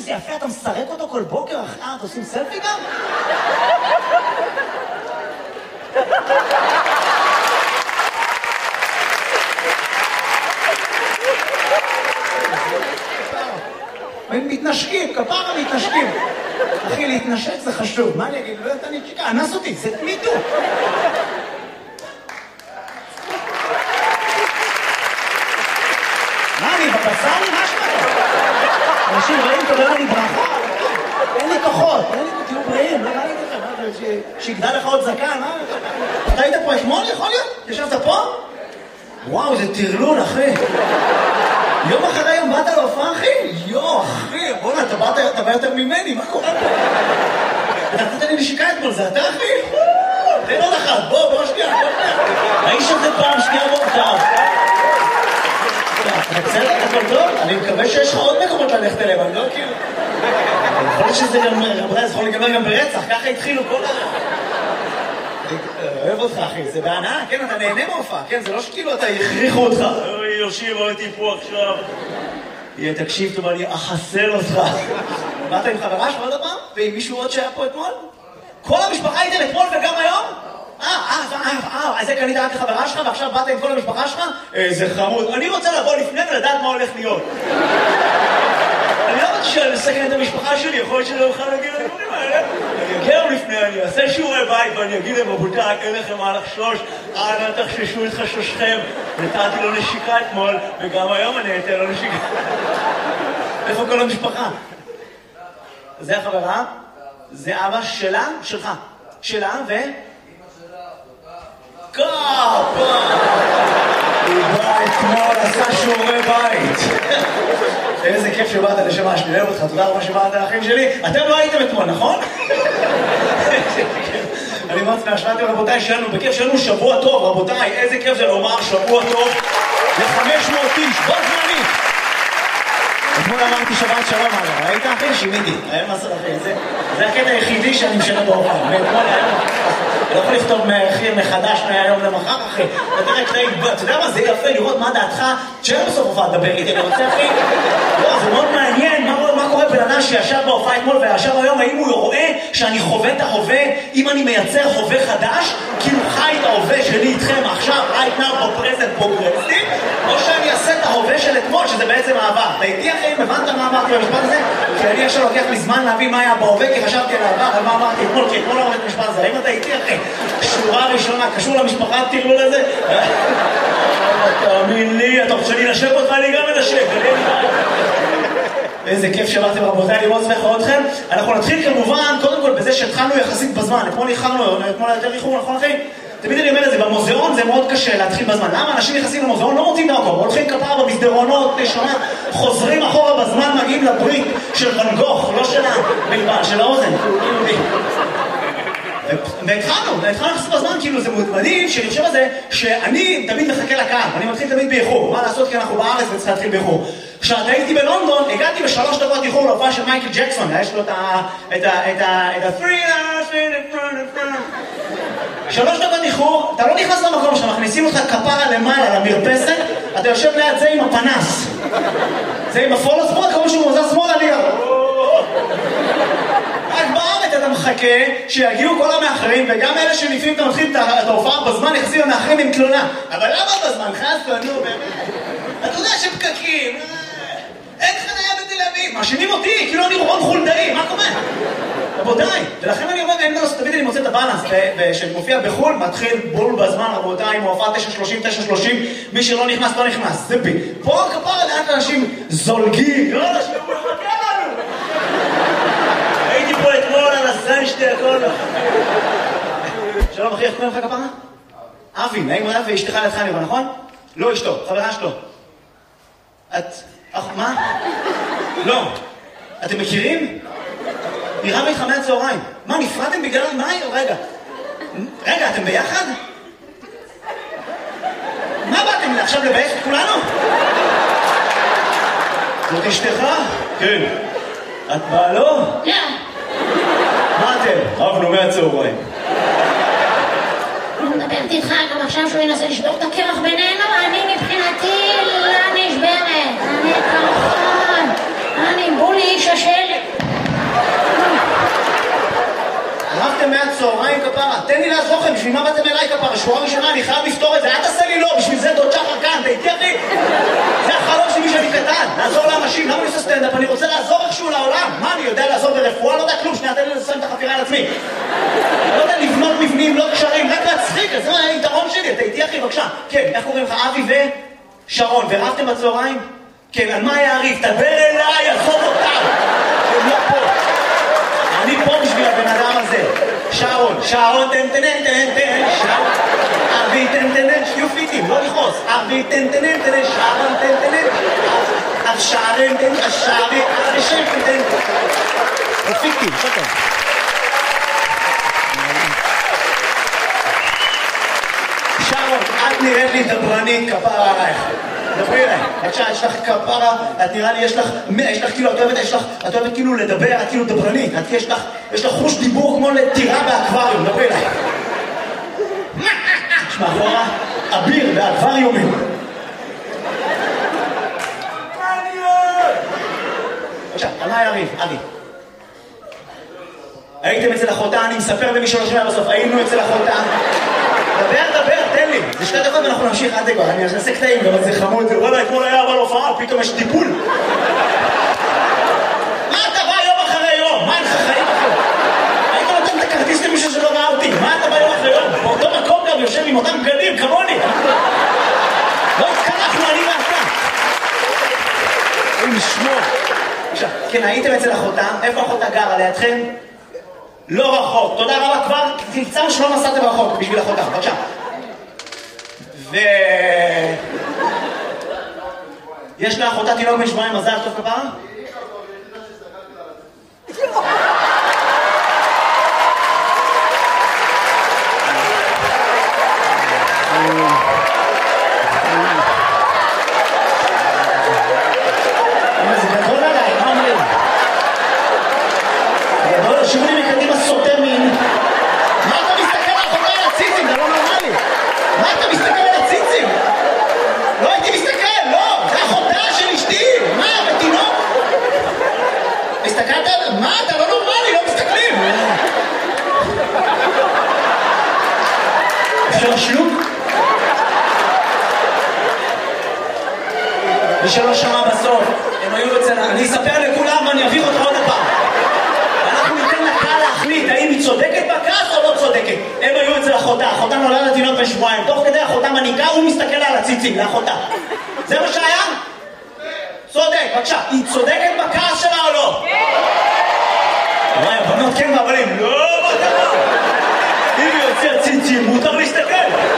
איזה יפה, אתה מסרק אותו כל בוקר אחרי, אתה עושים סלפי גם? הם מתנשקים, כפרה מתנשקים. אחי, להתנשק זה חשוב. מה אני אגיד? לא יודעת, אני צ'יקה, אנס אותי, זה מיטו. מה, אני בבצר לי משהו? אנשים רעים, תודה לי ברכה. אין לי כוחות, תהיו בריאים, לא ראיתי לכם, שיגדל לך עוד זקן, מה? אתה היית פה אתמול, יכול להיות? ישבת פה? וואו, זה תרלול, אחי. יום אחרי יום באת להופעה, אחי? יו, אחי, בוא'נה, אתה בא יותר ממני, מה קורה פה? אתה נתת לי נשיקה אתמול, זה אתה, אחי? תן עוד אחת, בוא שנייה, האיש הזה פעם שנייה מורכב. בסדר, הכל טוב? אני מקווה שיש לך עוד מקומות ללכת אליהם, אני לא כאילו... יכול להיות שזה גם, רבותיי, זה יכול להיגמר גם ברצח, ככה התחילו כל ה... אוהב אותך, אחי, זה בהנאה, כן, אתה נהנה מהופעה, כן, זה לא שכאילו אתה יכריחו אותך. אוי, יושיב, הייתי פה עכשיו. תקשיב טוב, אני אחסל אותך. באת עם חברה שלך עוד הפעם? ועם מישהו עוד שהיה פה אתמול? כל המשפחה הייתם אתמול וגם היום? אז זה קנית רק לחברה שלך ועכשיו באת עם כל המשפחה שלך? זה חמוד. אני רוצה לבוא לפני ולדעת מה הולך להיות. אני לא רוצה לסכן את המשפחה שלי, יכול להיות שלא אוכל להגיד לדברים האלה. אני אגיע לפני, אני אעשה שיעורי בית ואני אגיד להם, רבותיי, אין לכם מה לחשוש, אנא תחששו את חששכם. נתתי לו נשיקה אתמול, וגם היום אני אתן לו נשיקה. איפה כל המשפחה? זה החברה? זה אבא שלה? שלך. שלה ו... קאפה! הוא בא אתמול, עשה שיעורי בית. איזה כיף שבאת לשמה שלי, אוהב אותך, תודה רבה שבאת לאחים שלי. אתם לא הייתם אתמול, נכון? אני מאוד מהשלטתי רבותיי שלנו, בכיף שלנו שבוע טוב, רבותיי, איזה כיף זה לומר שבוע טוב ל-500 איש, בוא זמני. אתמול אמרתי שבת שלום עליו, ראית אחי? שימיתי, היה מסר אחי, זה הקטע היחידי שאני משנה בהופעה, מאתמול היום. לא יכול לכתוב מחדש מהיום למחר, אחי. אתה יודע מה, זה יפה לראות מה דעתך, שאין בסוף הופעה לדבר איתי, אני רוצה, אחי. לא, זה מאוד מעניין, מה קורה בן אדם שישב בהופעה אתמול וישב היום, האם הוא רואה שאני חווה את ההווה, אם אני מייצר הווה חדש, כאילו חי את ההווה שלי איתכם עכשיו, right now, בפרזנט פרוגרסיב, או שאני אעשה את ההווה של אתמול, שזה בעצם העבר. אתה איתי, אחי, הבנת מה אמרתי במשפט הזה? כי אני עכשיו לוקח לי זמן להבין מה היה בהווה, כי חשבתי על העבר, על מה אמרתי אתמול, כי אתמול לא אמרתי משפט הזה. האם אתה איתי, אחי? שורה ראשונה, קשור למשפחה, תראו לזה? תאמין לי, אתה רוצה להינשק אותך, אני גם מנשק. איזה כיף שבאתם רבותיי, אני מאוד שמח לראות אתכם. אנחנו נתחיל כמובן, קודם כל בזה שהתחלנו יחסית בזמן. אתמול יותר איחור, נכון אחי? תמיד אני אומר את זה, במוזיאון זה מאוד קשה להתחיל בזמן. למה? אנשים נכנסים למוזיאון, לא מוצאים דרכו, הולכים כפרה במסדרונות, נשמה, חוזרים אחורה בזמן, מגיעים לברית של ואן גוך, לא של האוזן, והתחלנו לעשות בזמן, כאילו זה מדהים, שאני חושב על זה, שאני תמיד מחכה לקהל, אני מתחיל תמיד באיחור, מה לעשות כי אנחנו בארץ וצריך להתחיל באיחור. כשאתה הייתי בלונדון, הגעתי ב3 דקות איחור להופעה של מייקל ג'קסון, יש לו את ה-3 דקות איחור, אתה לא נכנס למקום שם, מכניסים אותך כפרה למעלה, למרפסת, אתה יושב ליד זה עם הפנס, זה עם הפולו שמאל, כמו שהוא מוזר שמאל עליה. רק בארץ אתה מחכה שיגיעו כל המאחרים, וגם אלה שלפעמים אתה מתחיל את ההופעה בזמן, יחזיר המאחרים עם תלונה. אבל למה בזמן? חסו, נו, באמת. אתה יודע שפקקים, אין חניה בתל אביב, מאשימים אותי, כאילו אני רון חולדאי, מה קורה? רבותיי, ולכן אני אומר, אין לנו, תמיד אני מוצא את הבאלנס, שמופיע בחול, מתחיל בול בזמן, רבותיי, עם הופעה 9:30, מי שלא נכנס, לא נכנס, זה בי. פה כפרה לאט אנשים זולגים, יאללה, שיבוא לחכה לנו. הייתי פה אתמול על הסן שתי הכל. שלום אחי, איך קוראים לך כפרה? אבי, נעים רב ואשתך לידך אני רואה, נכון? לא אשתו, חברה שלו. את... מה? לא. אתם מכירים? היא רבה איתך מהצהריים. מה, נפרדתם בגלל מה? רגע, אתם ביחד? מה באתם עכשיו לבייך את כולנו? זאת אשתך? כן. את בעלו? כן. מה אתם? רבנו מהצהריים. אני מדברת איתך גם עכשיו שהוא ינסה לשבור את הקרח בינינו, אני מבחינתי לא נשברת. אני כמובן, אני בולי איש השל. כפרה, תן לי לעזור לכם, בשביל מה באתם אליי כפרה? שבועה ראשונה, אני חייב לפתור את זה, אל תעשה לי לא, בשביל זה דוד שחר כאן, אתה איתי אחי? זה החלום שלי שאני קטן, לעזור לאנשים, למה אני עושה סטנדאפ? אני רוצה לעזור איכשהו לעולם, מה אני יודע לעזור ברפואה? לא יודע כלום, שנייה, תן לי לסיים את החפירה על עצמי. לא יודע לבנות מבנים, לא קשרים, רק להצחיק, אז זה היתרון שלי, אתה איתי אחי, בבקשה. כן, איך קוראים לך? אבי ושרון, ורבתם בצהריים? כן, על מה היה הריב? תדבר אליי, עזוב אותם! הם לא פה. אני פה בשביל הבן אדם הזה. שרון, תן, שרון. אבי, תן, יופיטים, לא לכעוס. אבי, תן, שרון, תן. שרון, תן, שרי, שפי, תן. יופיטים, שטר. שרון, את נראית לי דברנית כפרה עלייך. דברי אליי, בבקשה, יש לך כפרה, את נראה לי, יש לך כאילו, את אוהבת כאילו לדבר, את כאילו דברנית, יש לך חוש דיבור כמו לטירה באקווריום, דברי אליי. יש מאחורה אביר באקווריומים. בבקשה, על מה היה ריב? אבי. הייתם אצל אחותה, אני מספר למי שלא שומע בסוף, היינו אצל אחותה. דבר, תן לי. זה 2 דקות ואנחנו נמשיך עד כבר. אני אעשה קטעים, גם זה חמוד. וואלה, אתמול היה אבל הופעה, פתאום יש טיפול. מה אתה בא יום אחרי יום? מה אין לך חיים אחרי? היית נותן את הכרטיס למישהו שלא ראה אותי. מה אתה בא יום אחרי יום? באותו מקום גם יושב עם אותם בגדים, כמוני. לא התקלחנו, אני ואתה. אין לשמור. עכשיו, כן, הייתם אצל אחותה. איפה אחותה גרה? לידכם? לא רחוק, תודה רבה, כבר תמצאנו שלא נסעתם רחוק בשביל אחותה, בבקשה. יש לאחותה תינוק בן 7 מזל טוב כפרה? זה גדול עליי, מה אומרים? גדול, שימו לי מקדימה סוטה מין. מה אתה מסתכל על אחותה על הציצים? זה לא נורמלי. מה אתה מסתכל על הציצים? לא הייתי מסתכל, לא! זה אחותה של אשתי! מה, בתינוק? הסתכלת על... מה, אתה לא נורמלי, לא מסתכלים! אפשר לשלוק? מי שלא שמע בסוף, הם היו אצל... אני אספר לכולם ואני אביך אותך עוד הפעם. אנחנו ניתן לקהל להחליט האם היא צודקת בכעס או לא צודקת. הם היו אצל אחותה, אחותה נולדה תינוק בן 7. תוך כדי אחותה מניקה, הוא מסתכל על הציצים לאחותה. זה מה שהיה? צודק, בבקשה. היא צודקת בכעס שלה או לא? וואי, הבנות כן והבנים, לא, מה קרה? אם היא יוצא ציצים, מותר להסתכל.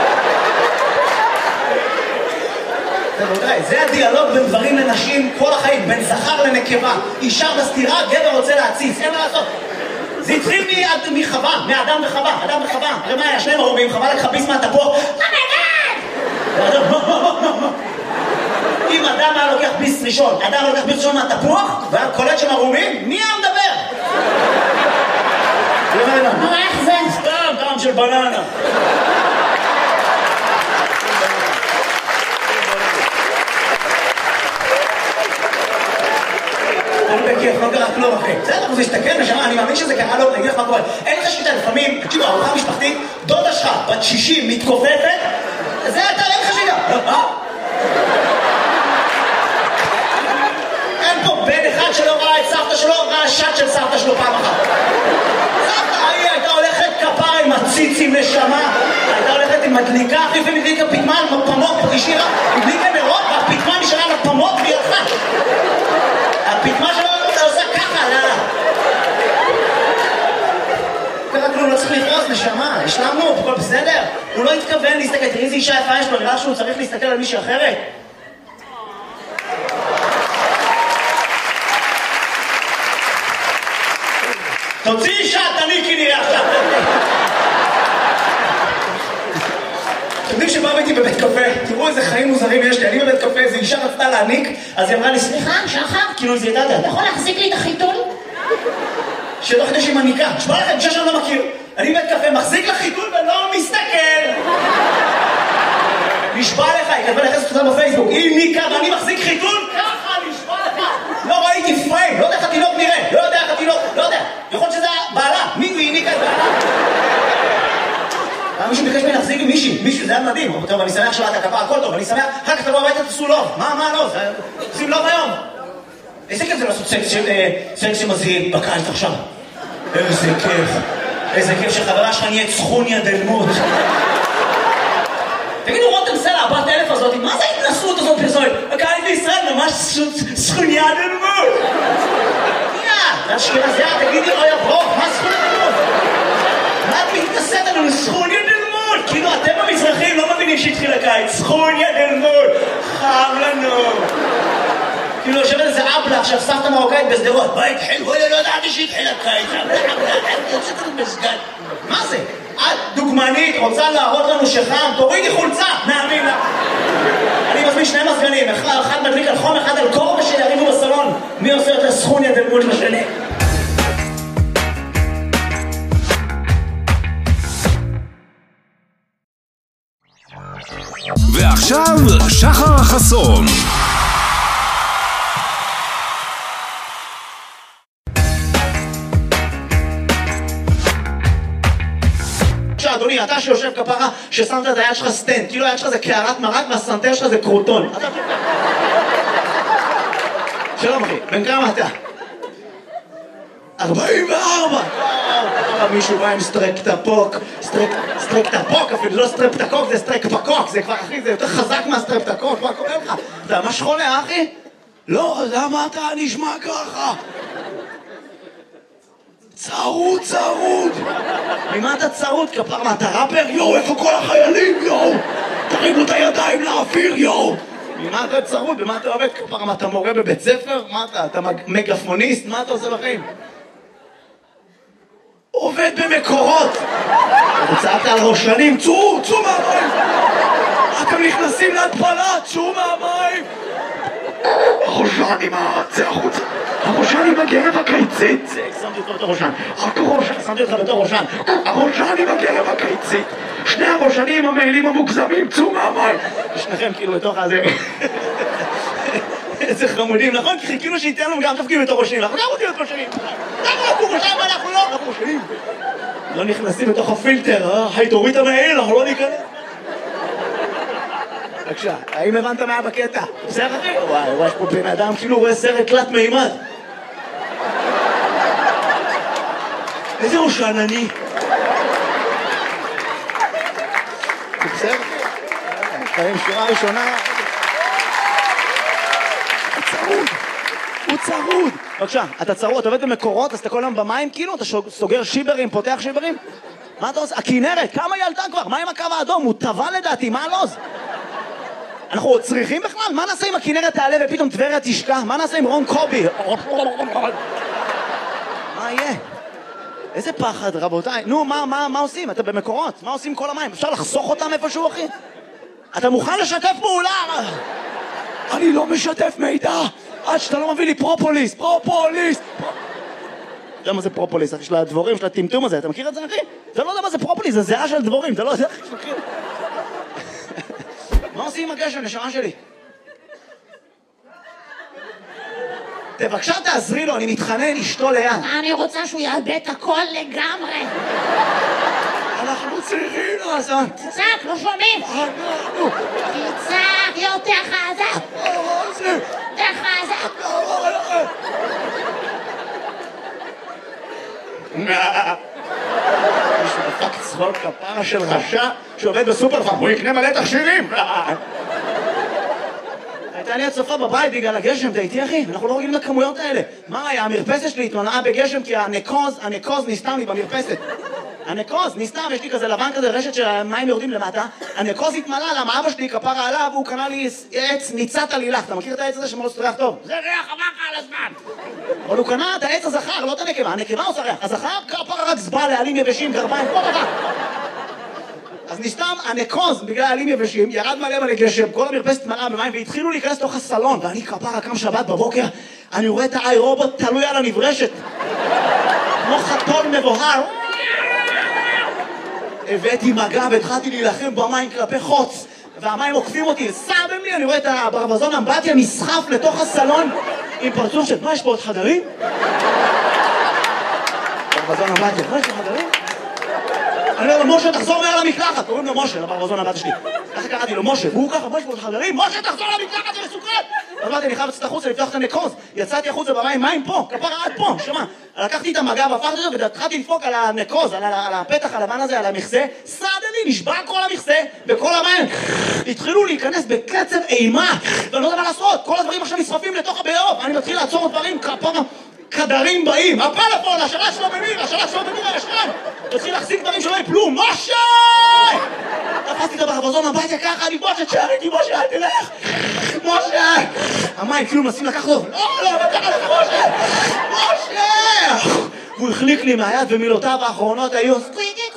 זה הדיאלוג בין גברים לנשים כל החיים, בין זכר לנקבה. אישה בסתירה, גבר רוצה להציץ, אין מה לעשות. זה התחיל מחווה, מאדם וחווה, אדם וחווה. הרי מה היה? 2 ערומים, חווה לקחה ביס מהתפוח. אם אדם היה לוקח ביס ראשון, אדם לוקח ביס ראשון מהתפוח, והיה קולט שם ערומים, מי היה מדבר? איך זה? סתם, טעם של בננה. אני בכיף, לא קרה כלום אחי. בסדר, הוא מסתכל ושמע, אני מאמין שזה קרה לו, אני אגיד לך מה קורה. אין לך שליטה, לפעמים, תקשיבו, ארוחה משפחתית, דודה שלך, בת 60, מתכופפת, זה אתה, אין לך שליטה. אין פה בן אחד שלא ראה את סבתא שלו, ראה שט של סבתא שלו פעם אחת. סבתא, היא הייתה הולכת כפרה עם הציצים נשמה, הייתה הולכת עם מדליקה, אחי ומדליקה פתמה על מפמות, השאירה, מדליקה נרות, והפתמה נשארה על הפמות והיא הלכה. הפתמה שלו עושה ככה, לאללה. קרה כלום, לא צריך לכעוס, נשמה, השלמנו, הכל בסדר. הוא לא התכוון להסתכל, תראי איזה אישה יפה יש לו, נראה שהוא צריך להסתכל על מישהי אחרת. תוציא אישה, תניקי נראה עכשיו. אתם יודעים שבאו איתי בבית קפה, תראו איזה חיים מוזרים יש לי, אני בבית קפה, איזו אישה רצתה להניק, אז היא אמרה לי, סליחה, שחר, כאילו זה ידעת, אתה יכול להחזיק לי את החיתול? שתוך כדי שהיא מניקה, תשמע לכם, אישה שאני לא מכיר, אני בבית קפה, מחזיק לך חיתול ולא מסתכל. נשבע לך, היא כתבה לחסת אותה בפייסבוק, היא ניקה ואני מחזיק חיתול, ככה נשבע לך. לא ראיתי פריים, לא יודע איך התינוק נראה, לא יודע איך התינוק, לא יודע, יכול להיות שזה בעלה, מי הוא היא ניקה את בעלה? מישהו, זה היה מדהים. טוב, אני שמח שבאת הכפרה, הכל טוב, אני שמח, אחר כך תבוא הביתה, תעשו לוב. מה לא? עושים לוב היום. איזה כיף זה לעשות סקס שמזהים בקיץ עכשיו. איזה כיף שחברה שלך נהיית סכוניה דלמות. תגידו, רותם סלע, הבת אלף הזאת, מה זה ההתנסות הזאת פרסומת? הקהל בישראל ממש סכוניה דלמות. זה אשכנזיה, תגידי, אוי הברוך, מה סכוניה דלמות? מה את מתנסית עלינו? סכוניה דלמות! כאילו, אתם המזרחים לא מבינים שהתחיל הקיץ. סכוניה דלמות! חם לנו! כאילו, יושבת איזה אבלה, עכשיו סבתא מרוקאית בסדרות. מה התחיל? לא ידעתי שהתחיל הקיץ. מה זה? את דוגמנית, רוצה להראות לנו שחם, תורידי חולצה, נאמין לה. אני מזמין שני מזגנים, אחד מדליק על חום, אחד על קור, ושיריבו בסלון. מי עושה יותר סכוניה דלמות לשני? ועכשיו שחר החסון. אדוני, אתה שיושב כפרה ששמת את היד שלך סטנד, כאילו היד שלך זה קערת מרק והסנטר שלך זה קרוטון. שלום אחי, בן כמה אתה? 44! מישהו בא עם סטרקטפוק, סטרקטפוק אפילו, לא סטרפטקוק, זה סטרקפקוק, זה כבר אחי, זה יותר חזק מהסטרפטקוק, מה קורה לך? אתה ממש חולה אחי? לא, למה אתה נשמע ככה? צרוד. ממה אתה צרוד? כפר, מה אתה ראפר? יואו, איפה כל החיילים? יואו, תרימו את הידיים לאוויר, יואו. ממה אתה צרוד? במה אתה עובד? כפר, מה אתה מורה בבית ספר? מה אתה מגפוניסט? מה אתה עושה בחיים? עובד במקורות. צעקת על ראשנים, צאו מהמים. אתם נכנסים להתפלה, צאו מהמים. הראשן עם זה החוצה. הראשן עם הגרב הקיצית. שמתי אותך בתור ראשן. שמתי אותך בתור ראשן. הראשן עם הגרב הקיצית. שני הראשנים המעילים המוגזמים, צאו מהמים. שניכם כאילו בתוך הזה. איזה חמודים, נכון? כי חיכינו שייתן לנו גם תפקיד בתור ראשנים. אנחנו גם רוצים להיות ראשנים. אנחנו ראשנים ואנחנו לא. אנחנו ראשנים. לא נכנסים בתוך הפילטר, היי תוריד את המעיל, אנחנו לא ניכנס. בבקשה, האם הבנת מה בקטע? בסדר אחי? וואי, יש פה בן אדם כאילו רואה סרט תלת מימד. איזה ראשן אני? בסדר? חיים שורה ראשונה. הוא צרוד. בבקשה, אתה צרוד, אתה עובד במקורות, אז אתה כל היום במים כאילו? אתה סוגר שיברים, פותח שיברים? מה אתה עושה? הכינרת, כמה היא עלתה כבר? מה עם הקו האדום? הוא טבע לדעתי, מה הלוז? אנחנו צריכים בכלל? מה נעשה אם הכינרת תעלה ופתאום טבריה תשקע? מה נעשה עם רון קובי? מה יהיה? איזה פחד רבותיי. נו, מה עושים? אתה במקורות, מה עושים כל המים? אפשר לחסוך אותם איפשהו אחי? אתה מוכן לשתף פעולה? אני לא משתף מידע עד שאתה לא מביא לי פרופוליס. אתה יודע מה זה פרופוליס? של הדבורים, של הטמטום הזה, אתה מכיר את זה אחי? אתה לא יודע מה זה פרופוליס, זה זהה של דבורים, אתה לא יודע איך מכיר. מה עושים עם הגשם, נשמה שלי? בבקשה תעזרי לו, אני מתחנן, אשתו ליד. אני רוצה שהוא יאבד את הכל לגמרי. אנחנו צריכים לעשות. תצעק, לא שומעים. תצעק יותר חזק. יותר חזק. מישהו דפק צחוק כפרה של רשע שעובד בסופר פארם, הוא יקנה מלא תכשירים. הייתה לי הצופה בבית בגלל הגשם, אתה איתי אחי? אנחנו לא רגילים לכמויות האלה. מה היה? המרפסת שלי התמנעה בגשם כי הנקוז נסתם לי במרפסת. הנקוז נסתם, יש לי כזה לבן כזה, רשת שהמים יורדים למטה. הנקוז התמלא, למה אבא שלי כפרה עליו, הוא קנה לי עץ ניצת עלילך. אתה מכיר את העץ הזה שמאוד ריח טוב? זה ריח אמרך על הזמן. אבל הוא קנה את העץ הזכר, לא את הנקבה. הנקבה עושה ריח. הזכר כפרה רק זבל לעלים יבשים, גרביים, פה דבר. אז נסתם הנקוז בגלל העלים יבשים, ירד מלא גשם, כל המרפסת מלאה במים והתחילו להיכנס לתוך הסלון. ואני כפרה קם שבת בבוקר, אני רואה את האי רובוט תלוי על הנברשת. כמו חתול מבוהר. הבאתי מגע והתחלתי להילחם במים כלפי חוץ והמים עוקפים אותי, סעדם לי, אני רואה את הברווזון אמבטיה נסחף לתוך הסלון עם פרצוף של מה יש פה עוד חדרים? ברווזון אמבטיה, מה יש פה חדרים? אני אומר לו, משה, תחזור מהר למקלחת. קוראים לו משה, לברווזון הבת שלי. ככה קראתי לו, משה, והוא ככה, בוא יש חברים, משה, תחזור למקלחת, זה מסוכן! אז אמרתי, אני חייב לצאת החוצה, לפתוח את הנקוז. יצאתי החוצה במים, מים פה, כפרה עד פה, שמע. לקחתי את המגב, הפכתי אותו, והתחלתי לדפוק על הנקוז, על הפתח הלבן הזה, על המכסה. סעד לי, נשבר כל המכסה, וכל המים התחילו להיכנס בקצב אימה. ואני לא יודע מה לעשות, כל הדברים עכשיו נשרפים לתוך הבאוב. אני מתחיל לעצור דברים, כפרה, כדרים באים, הפלאפון, השלט שלו במיר, הישן. התחיל להחזיק דברים שלא יפלו, משה! תפסתי את הברווזון הביתה ככה, אני משה, תשאר איתי, משה, אל תלך! משה! המים כאילו מנסים לקחת לו, לא, לקחת לך, משה! הוא החליק לי מהיד ומילותיו האחרונות היו קוויקיק.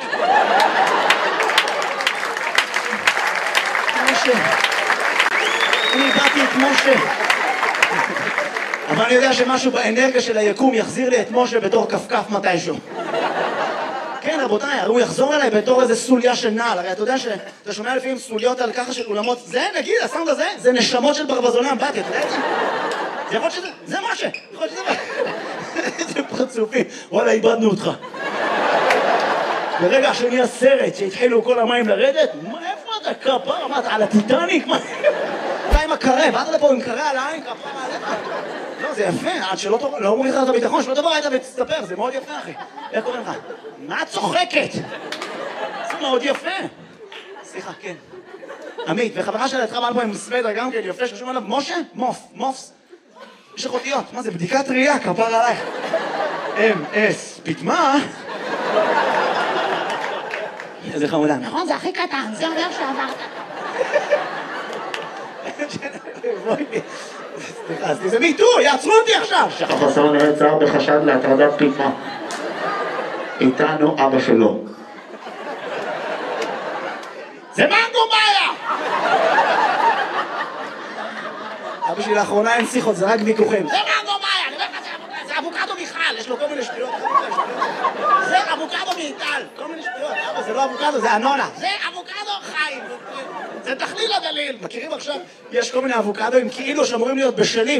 משה. אני איבדתי את משה. אבל אני יודע שמשהו באנרגיה של היקום יחזיר לי את משה בתור כפכף מתישהו. כן, רבותיי, הוא יחזור אליי בתור איזה סוליה של נעל. הרי אתה יודע שאתה שומע לפעמים סוליות על ככה של אולמות. זה, נגיד, הסאונד הזה, זה נשמות של ברווזוני אמבטיה, אתה יודע את זה? זה יכול להיות שזה, זה משה. יכול להיות שזה איזה פרצופים. וואלה, איבדנו אותך. ברגע שנהיה סרט שהתחילו כל המים לרדת, איפה אתה כפר? מה, אתה על הטיטניק? אתה עם הקרה, באת לפה עם קרה על העין, כפר עליך. לא, זה יפה, עד שלא טוב, לא אומרים לך את הביטחון, שלא תבוא היית ותסתפר, זה מאוד יפה, אחי. איך קוראים לך? מה את צוחקת? זה מאוד יפה. סליחה, כן. עמית, וחברה שלה התחברה על פה עם סוודר גם כן, יפה, שחשוב עליו, משה? מופס. יש לך אותיות, מה זה? בדיקת ראייה, כפר עלייך. MS, פתמה? איזה חמודה. נכון, זה הכי קטן, זה אומר שעברת. סליחה, זה מיטו, יעצרו אותי עכשיו! שחר חסון נעצר בחשד להטרדת פתמה. איתנו אבא שלו. זה מנגו מאיה! אבא שלי לאחרונה אין שיחות, זה רק ויכוחים. זה מנגו מאיה, אני אומר לך, זה אבוקדו מיכל, יש לו כל מיני שטויות. זה אבוקדו מאיטל, כל מיני שטויות. אבא, זה לא אבוקדו, זה אנונה. זה אבוקדו חיים. זה תכליל הדליל. מכירים עכשיו? יש כל מיני אבוקדוים כאילו שאמורים להיות בשלים.